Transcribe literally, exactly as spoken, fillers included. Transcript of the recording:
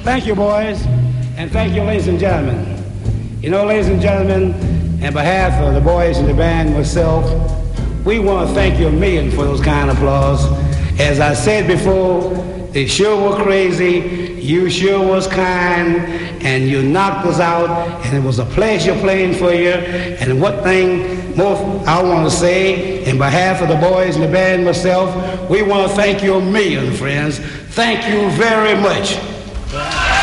Thank you, boys, and thank you, ladies and gentlemen. You know, ladies and gentlemen, on behalf of the boys in the band and myself, we want to thank you a million for those kind of applause. As I said before, they sure were crazy, you sure was kind, and you knocked us out, and it was a pleasure playing for you. And one thing more I want to say, in behalf of the boys in the band and myself, we want to thank you a million, friends. Thank you very much.